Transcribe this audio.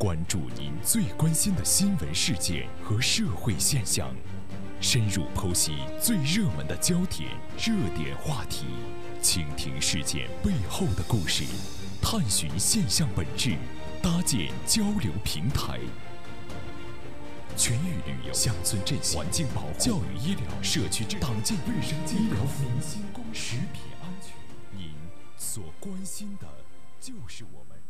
关注您最关心的新闻事件和社会现象，深入剖析最热门的焦点、热点话题，倾听事件背后的故事，探寻现象本质，搭建交流平台。全域旅游、乡村振兴、环境保护、教育医疗、社区党建卫生、医疗民心公食品安全，您所关心的就是我们